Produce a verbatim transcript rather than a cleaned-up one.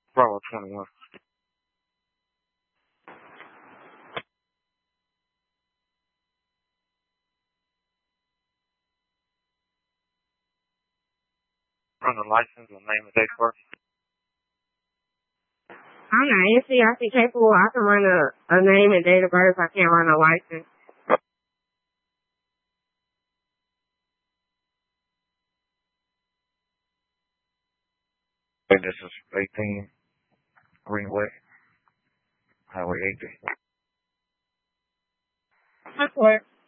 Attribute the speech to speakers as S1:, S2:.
S1: Bravo twenty-one. Run the license and name and date of birth.
S2: I'm not N C I C capable. I can run a, a name and date of birth. I can't run a license.
S1: Hey, this is eighteen Greenway, Highway eighty.
S2: That's what.